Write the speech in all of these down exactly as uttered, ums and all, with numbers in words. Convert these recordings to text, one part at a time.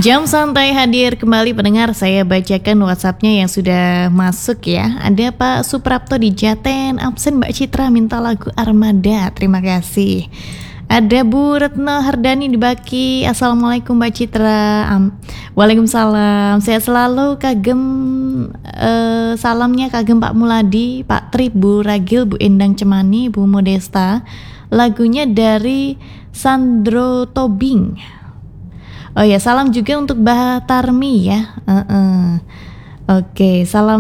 Jam santai hadir kembali pendengar, saya bacakan WhatsAppnya yang sudah masuk ya. Ada Pak Suprapto di Jaten, absen Mbak Citra minta lagu Armada, terima kasih. Ada Bu Retno Hardani di Baki, assalamualaikum Mbak Citra. Am- Waalaikumsalam, saya selalu kagem eh, salamnya kagem Pak Muladi, Pak Tri, Bu Ragil, Bu Endang Cemani, Bu Modesta. Lagunya dari Sandro Tobing. Oh ya, salam juga untuk Mbak Tarmi ya. Uh-uh. Oke, salam.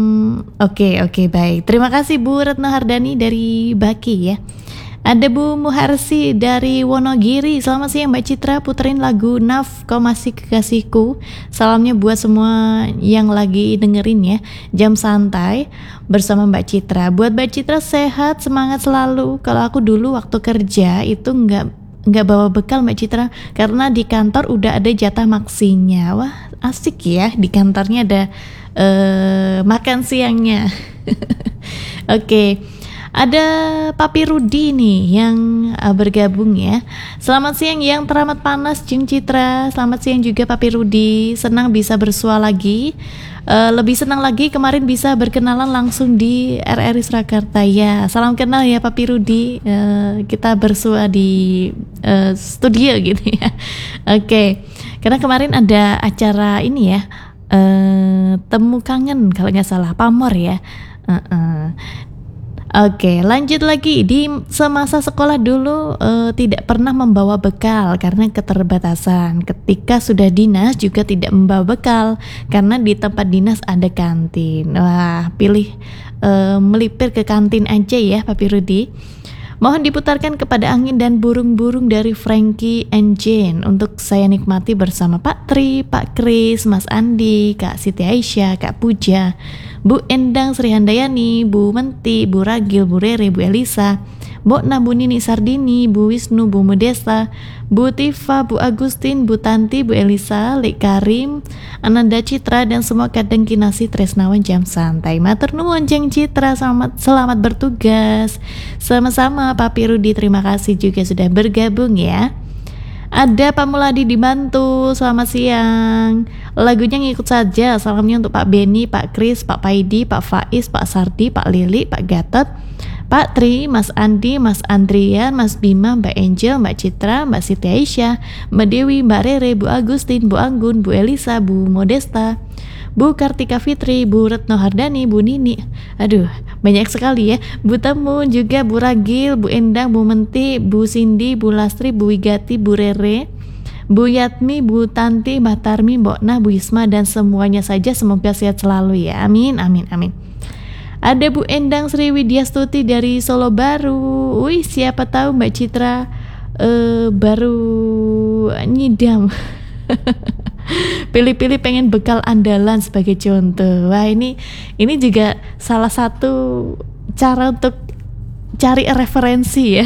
Oke, oke, baik. Terima kasih Bu Retno Hardani dari Baki ya. Ada Bu Muharsi dari Wonogiri. Selamat siang Mbak Citra, puterin lagu Naf Kau Masih Kekasihku. Salamnya buat semua yang lagi dengerin ya. Jam santai bersama Mbak Citra. Buat Mbak Citra sehat, semangat selalu. Kalau aku dulu waktu kerja itu nggak nggak bawa bekal Mbak Citra, karena di kantor udah ada jatah maksinya. Wah asik ya, di kantornya ada uh, makan siangnya. Oke, okay. Ada Papi Rudi nih yang uh, bergabung ya. Selamat siang yang teramat panas Jeng Citra. Selamat siang juga Papi Rudi, senang bisa bersua lagi. Uh, lebih senang lagi kemarin bisa berkenalan langsung di R R I Surakarta ya. Salam kenal ya Papi Rudi. Uh, kita bersua di uh, studio gitu ya. Oke, okay. Karena kemarin ada acara ini ya, uh, temu kangen kalau nggak salah, pamor ya. Uh-uh. Oke, lanjut lagi. Di semasa sekolah dulu uh, tidak pernah membawa bekal karena keterbatasan. Ketika sudah dinas juga tidak membawa bekal karena di tempat dinas ada kantin. Wah, pilih uh, melipir ke kantin aja ya Papi Rudi. Mohon diputarkan Kepada Angin dan Burung-Burung dari Frankie and Jane untuk saya nikmati bersama Pak Tri, Pak Kris, Mas Andi, Kak Siti Aisyah, Kak Puja, Bu Endang Sri Handayani, Bu Menti, Bu Ragil, Bu Rere, Bu Elisa, Bu Na, Bu Nini Sardini, Bu Wisnu, Bu Modesta, Bu Tifa, Bu Agustin, Bu Tanti, Bu Elisa, Lek Karim, Ananda Citra, dan semua kadang kinasi tresnawan jam santai. Matur nuwun Jeng Citra, selamat selamat bertugas. Sama-sama Papi Rudi, terima kasih juga sudah bergabung ya. Ada Pak Muladi di Bantul, selamat siang. Lagunya ngikut saja. Salamnya untuk Pak Beni, Pak Kris, Pak Paidi, Pak Faiz, Pak Sardi, Pak Lili, Pak Gatot, Pak Tri, Mas Andi, Mas Andrian, Mas Bima, Mbak Angel, Mbak Citra, Mbak Siti Aisyah, Mbak Dewi, Mbak Rere, Bu Agustin, Bu Anggun, Bu Elisa, Bu Modesta, Bu Kartika Fitri, Bu Retno Hardani, Bu Nini. Aduh, banyak sekali ya. Bu Temu juga, Bu Ragil, Bu Endang, Bu Menti, Bu Cindy, Bu Lastri, Bu Wigati, Bu Rere, Bu Yatmi, Bu Tanti, Mbak Tarmi, Mbok Nah, Bu Isma, dan semuanya saja semoga sehat selalu ya. Amin, amin, amin. Ada Bu Endang Sri Widyastuti dari Solo Baru. Wih, siapa tahu Mbak Citra uh, baru nyidam. Pilih-pilih pengen bekal andalan sebagai contoh. Wah, ini ini juga salah satu cara untuk cari referensi ya.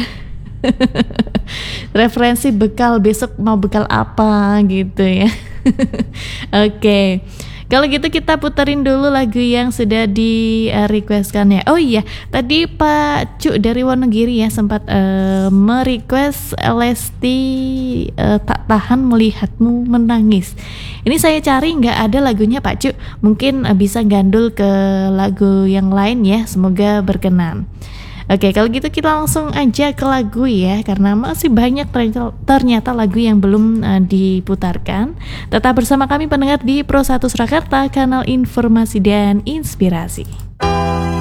Referensi bekal besok mau bekal apa gitu ya. Oke. Okay. Kalau gitu kita puterin dulu lagu yang sudah di uh, requestkan ya. Oh iya, tadi Pak Cuk dari Wonogiri ya sempat uh, merequest Lesti uh, Tak Tahan Melihatmu Menangis. Ini saya cari nggak ada lagunya Pak Cuk. Mungkin uh, bisa gandul ke lagu yang lain ya. Semoga berkenan. Oke, kalau gitu kita langsung aja ke lagu ya, karena masih banyak ternyata lagu yang belum uh, diputarkan. Tetap bersama kami pendengar di Pro satu Surakarta, kanal informasi dan inspirasi.